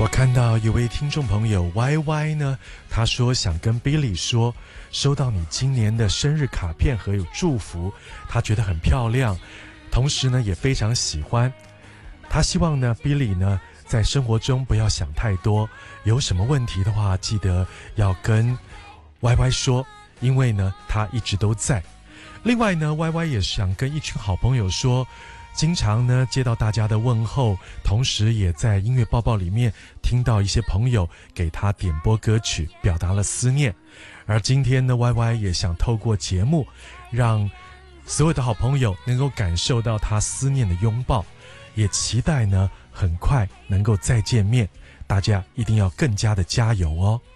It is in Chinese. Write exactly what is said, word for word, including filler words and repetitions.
我看到有位听众朋友 Y Y 呢，他说想跟 Billy 说，收到你今年的生日卡片和有祝福，他觉得很漂亮，同时呢也非常喜欢。他希望呢 Billy 呢在生活中不要想太多，有什么问题的话记得要跟 Y Y 说，因为呢他一直都在。另外呢 Y Y 也想跟一群好朋友说，经常呢接到大家的问候，同时也在音乐报报里面听到一些朋友给他点播歌曲，表达了思念。而今天呢 Y Y 也想透过节目让所有的好朋友能够感受到他思念的拥抱，也期待呢很快能够再见面，大家一定要更加的加油哦。